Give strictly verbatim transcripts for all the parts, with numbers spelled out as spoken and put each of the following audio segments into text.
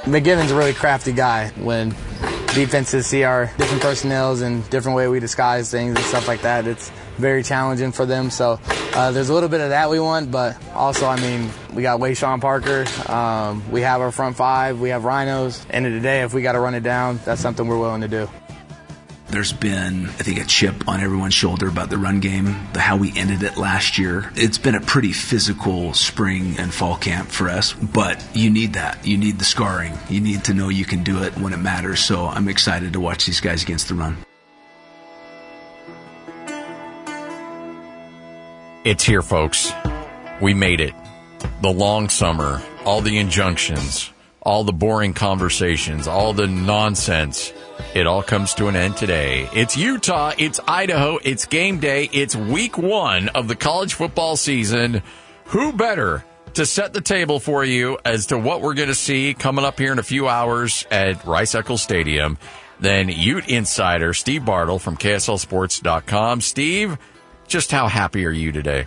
McGivin's a really crafty guy. When defenses see our different personnels and different way we disguise things and stuff like that, it's very challenging for them. So uh, there's a little bit of that we want, but also, I mean, we got Wayshawn Parker. Um, we have our front five. We have Rhinos. End of the day, if we got to run it down, that's something we're willing to do. There's been, I think, a chip on everyone's shoulder about the run game, the, how we ended it last year. It's been a pretty physical spring and fall camp for us, but you need that. You need the scarring. You need to know you can do it when it matters. So I'm excited to watch these guys against the run. It's here, folks. We made it. The long summer, all the injunctions, all the boring conversations, all the nonsense. It all comes to an end today. It's Utah, it's Idaho, it's game day, it's week one of the college football season. Who better to set the table for you as to what we're going to see coming up here in a few hours at Rice-Eccles Stadium than Ute insider Steve Bartle from K S L Sports dot com. Steve, just how happy are you today?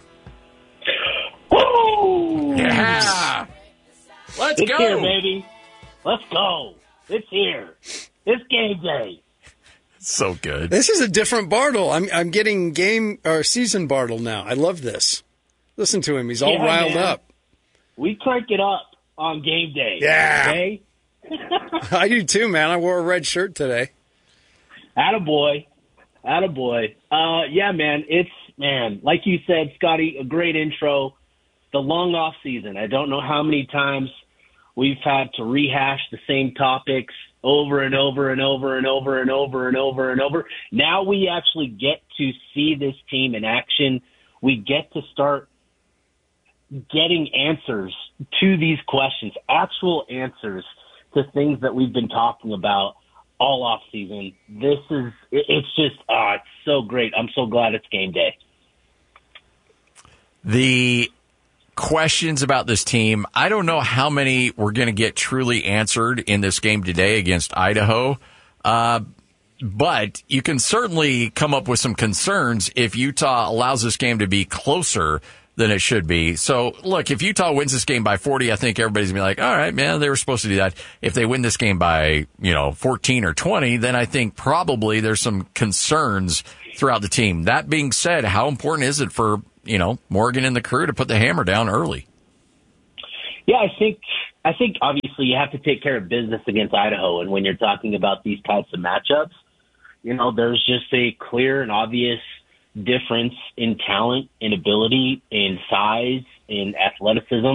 Woo! Yeah! Let's it's go! It's here, baby. Let's go. It's here. It's game day. So good. This is a different Bartle. I'm I'm getting game or season Bartle now. I love this. Listen to him. He's all yeah, riled man. up. We crank it up on game day. Yeah. Okay? I do too, man. I wore a red shirt today. Attaboy. Attaboy. Uh, yeah, man. It's, man, like you said, Scotty, a great intro. The long off season. I don't know how many times we've had to rehash the same topics over and over and over and over and over and over and over. Now we actually get to see this team in action. We get to start getting answers to these questions, actual answers to things that we've been talking about all off season. This is, it's just, ah, it's so great. I'm so glad it's game day. The questions about this team, I don't know how many we're going to get truly answered in this game today against Idaho, uh, but you can certainly come up with some concerns if Utah allows this game to be closer than it should be. So, look, if Utah wins this game by forty, I think everybody's going to be like, all right, man, they were supposed to do that. If they win this game by, you know, fourteen or twenty, then I think probably there's some concerns throughout the team. That being said, how important is it for you know, Morgan and the crew to put the hammer down early? Yeah, I think I think obviously you have to take care of business against Idaho, and when you're talking about these types of matchups, you know, there's just a clear and obvious difference in talent, in ability, in size, in athleticism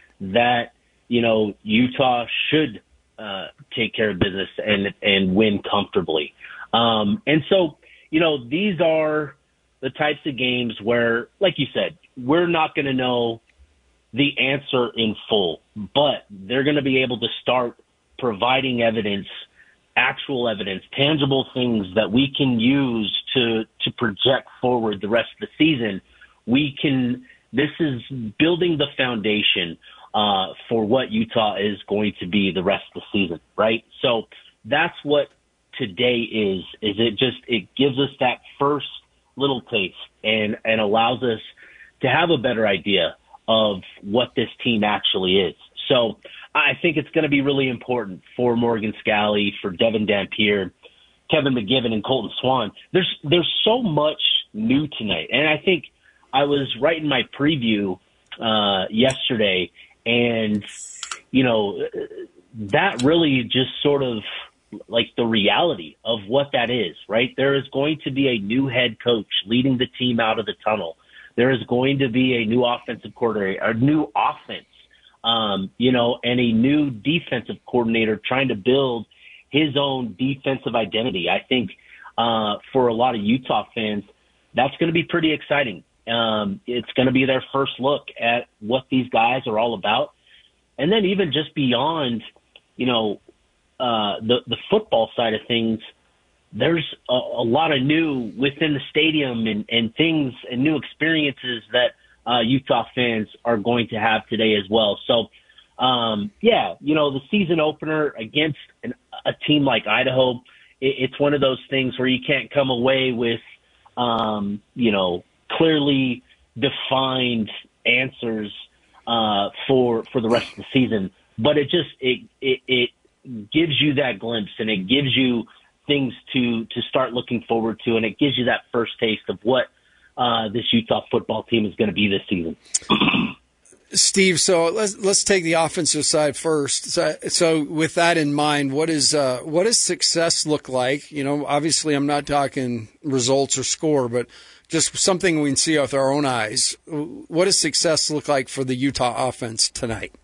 that, you know, Utah should uh, take care of business and and win comfortably. Um, and so, you know, these are the types of games where, like you said, we're not going to know the answer in full, but they're going to be able to start providing evidence, actual evidence, tangible things that we can use to, to project forward the rest of the season. We can, this is building the foundation uh, for what Utah is going to be the rest of the season, right? So that's what today is, is it just, it gives us that first little taste and, and allows us to have a better idea of what this team actually is. So I think it's going to be really important for Morgan Scalley, for Devin Dampier, Kevin McGivern, and Colton Swan. There's, there's so much new tonight. And I think I was writing my preview uh, yesterday, and, you know, that really just sort of like the reality of what that is, right? There is going to be a new head coach leading the team out of the tunnel. There is going to be a new offensive coordinator, a new offense, um, you know, and a new defensive coordinator trying to build his own defensive identity. I think uh, for a lot of Utah fans, that's going to be pretty exciting. Um, it's going to be their first look at what these guys are all about. And then even just beyond, you know, Uh, the, the football side of things, there's a, a lot of new within the stadium and, and things and new experiences that uh, Utah fans are going to have today as well. So, um, yeah, you know, the season opener against an, a team like Idaho, it, it's one of those things where you can't come away with, um, you know, clearly defined answers uh, for for the rest of the season. But it just it it, it gives you that glimpse, and it gives you things to, to start looking forward to, and it gives you that first taste of what uh, this Utah football team is going to be this season. Steve, so let's let's take the offensive side first. So, so with that in mind, what is uh, what does success look like? You know, obviously, I'm not talking results or score, but just something we can see with our own eyes. What does success look like for the Utah offense tonight?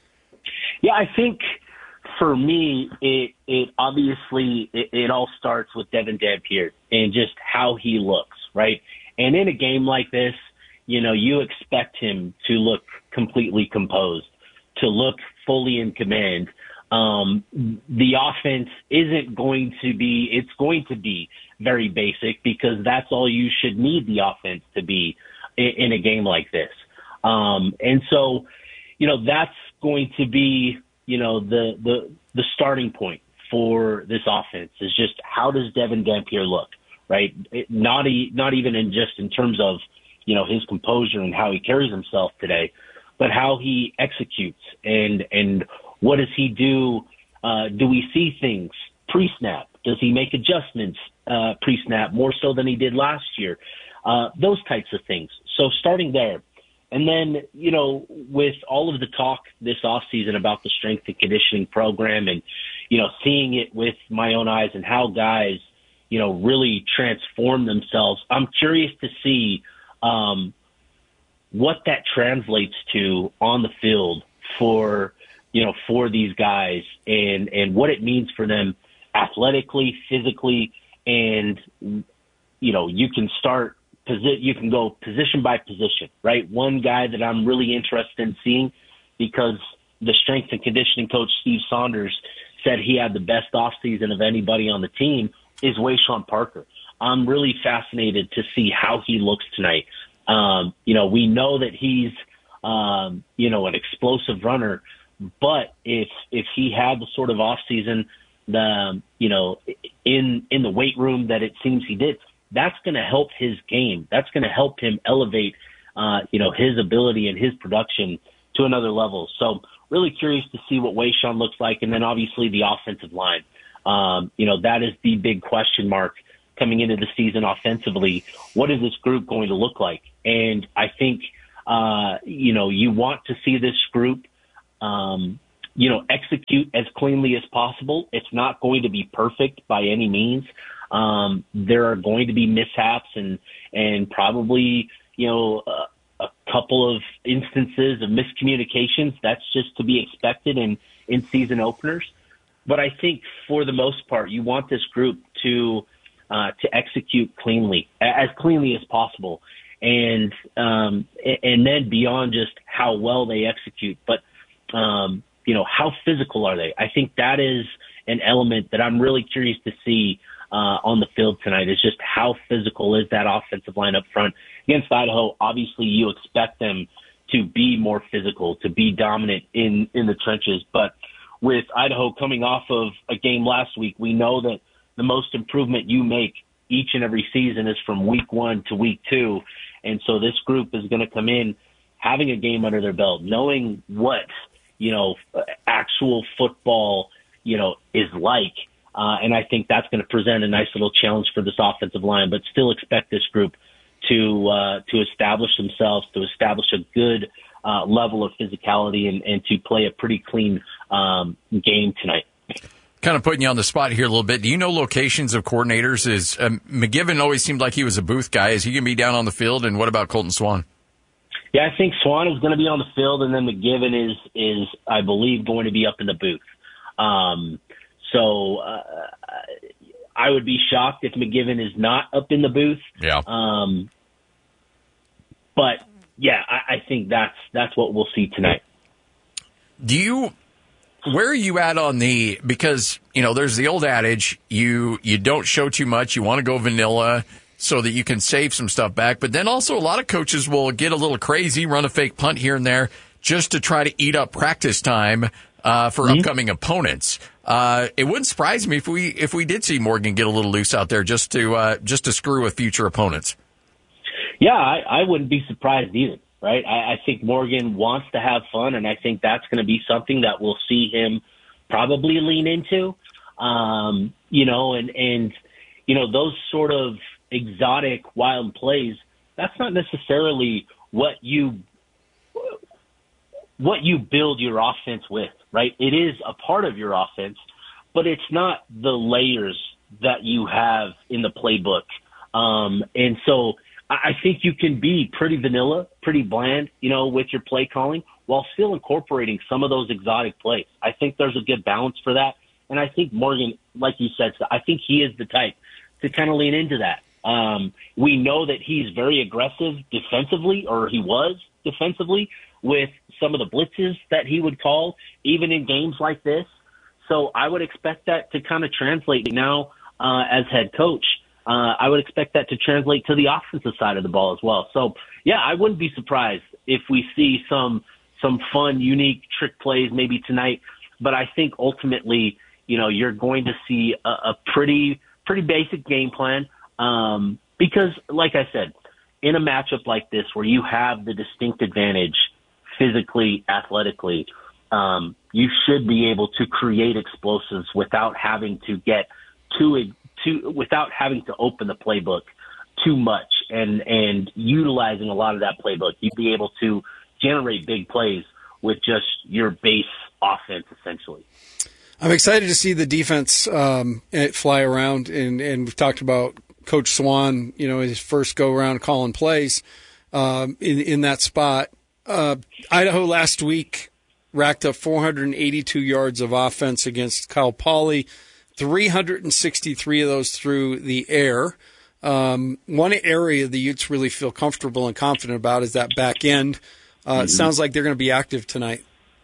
Yeah, I think for me, it it obviously it, it all starts with Devin Dampier and just how he looks, right? And in a game like this, you know, you expect him to look completely composed, to look fully in command. Um, the offense isn't going to be, it's going to be very basic because that's all you should need the offense to be in, in a game like this. Um, and so, you know, that's going to be, you know, the, the, the starting point for this offense is just how does Devin Dampier look, right? It, not, e- not even in just in terms of, you know, his composure and how he carries himself today, but how he executes and, and what does he do? Uh, do we see things pre-snap? Does he make adjustments uh, pre-snap more so than he did last year? Uh, those types of things. So starting there. And then, you know, with all of the talk this offseason about the strength and conditioning program and, you know, seeing it with my own eyes and how guys, you know, really transform themselves, I'm curious to see Um, what that translates to on the field for, you know, for these guys and, and what it means for them athletically, physically, and, you know, you can start, posi- you can go position by position, right? One guy that I'm really interested in seeing because the strength and conditioning coach, Steve Saunders, said he had the best offseason of anybody on the team is Wayshawn Parker. I'm really fascinated to see how he looks tonight. Um, you know, we know that he's, um, you know, an explosive runner, but if, if he had the sort of off season, the, you know, in, in the weight room that it seems he did, that's going to help his game. That's going to help him elevate, uh, you know, his ability and his production to another level. So really curious to see what Wayshawn looks like. And then obviously the offensive line, um, you know, that is the big question mark coming into the season offensively. What is this group going to look like? And I think, uh, you know, you want to see this group, um, you know, execute as cleanly as possible. It's not going to be perfect by any means. Um, there are going to be mishaps and, and probably, you know, a, a couple of instances of miscommunications. That's just to be expected in, in season openers. But I think for the most part, you want this group to, Uh, to execute cleanly, as cleanly as possible, and um, and then beyond just how well they execute, but um, you know, how physical are they? I think that is an element that I'm really curious to see uh, on the field tonight. Is just how physical is that offensive line up front against Idaho? Obviously, you expect them to be more physical, to be dominant in in the trenches, but with Idaho coming off of a game last week, we know that the most improvement you make each and every season is from week one to week two. And so this group is going to come in having a game under their belt, knowing what, you know, actual football, you know, is like. Uh, and I think that's going to present a nice little challenge for this offensive line, but still expect this group to, uh, to establish themselves, to establish a good uh, level of physicality and, and to play a pretty clean um, game tonight. Kind of putting you on the spot here a little bit. Do you know locations of coordinators? Is um, McGiven always seemed like he was a booth guy. Is he going to be down on the field? And what about Colton Swan? Yeah, I think Swan is going to be on the field, and then McGiven is, is I believe, going to be up in the booth. Um, so uh, I would be shocked if McGiven is not up in the booth. Yeah. Um, but, yeah, I, I think that's that's what we'll see tonight. Do you... Where are you at on the, because, you know, there's the old adage, you, you don't show too much, you want to go vanilla so that you can save some stuff back. But then also a lot of coaches will get a little crazy, run a fake punt here and there just to try to eat up practice time uh, for mm-hmm. upcoming opponents. Uh, it wouldn't surprise me if we, if we did see Morgan get a little loose out there just to, uh, just to screw with future opponents. Yeah, I, I wouldn't be surprised either. Right. I, I think Morgan wants to have fun, and I think that's going to be something that we'll see him probably lean into. Um, you know, and, and, you know, those sort of exotic, wild plays, that's not necessarily what you, what you build your offense with, right? It is a part of your offense, but it's not the layers that you have in the playbook. Um, and so I think you can be pretty vanilla, pretty bland, you know, with your play calling while still incorporating some of those exotic plays. I think there's a good balance for that. And I think Morgan, like you said, I think he is the type to kind of lean into that. Um, we know that he's very aggressive defensively, or he was defensively, with some of the blitzes that he would call, even in games like this. So I would expect that to kind of translate now uh, as head coach. Uh, I would expect that to translate to the offensive side of the ball as well. So, yeah, I wouldn't be surprised if we see some some fun, unique trick plays maybe tonight. But I think ultimately, you know, you're going to see a, a pretty pretty basic game plan um, because, like I said, in a matchup like this where you have the distinct advantage physically, athletically, um, you should be able to create explosives without having to get too too without having to open the playbook too much and and utilizing a lot of that playbook. You'd be able to generate big plays with just your base offense, essentially. I'm excited to see the defense um, fly around, and, and we've talked about Coach Swan, you know, his first go-around calling plays um, in, in that spot. Uh, Idaho last week racked up four hundred eighty-two yards of offense against Cal Poly, three hundred sixty-three of those through the air. Um, one area the Utes really feel comfortable and confident about is that back end. Uh, mm-hmm. It sounds like they're going to be active tonight.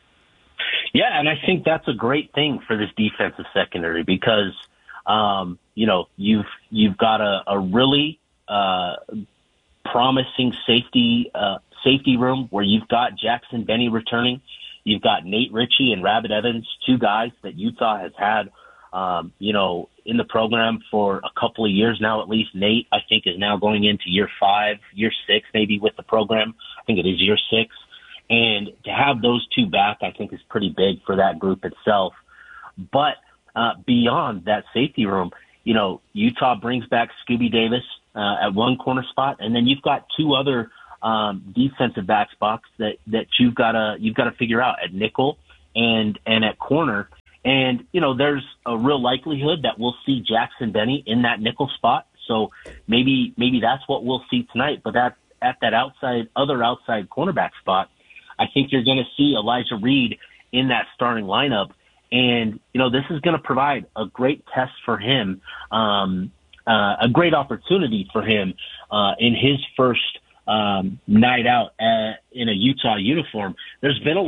Yeah, and I think that's a great thing for this defensive secondary because, um, you know, you've you've got a, a really uh, promising safety uh, safety room where you've got Jackson Benny returning. You've got Nate Ritchie and Rabbit Evans, two guys that Utah has had, um, you know, in the program for a couple of years now. At least Nate, I think, is now going into year five, year six, maybe with the program. I think it is year six. And to have those two back, I think, is pretty big for that group itself. But uh, beyond that safety room, you know, Utah brings back Scooby Davis uh, at one corner spot, and then you've got two other um, defensive back spots that, that you've got to you've got to figure out at nickel and and at corner. And you know, there's a real likelihood that we'll see Jackson Benny in that nickel spot. So maybe maybe that's what we'll see tonight. But that at that outside other outside cornerback spot, I think you're going to see Elijah Reed in that starting lineup. And, you know, this is going to provide a great test for him, um, uh, a great opportunity for him uh, in his first um, night out at, in a Utah uniform. There's been a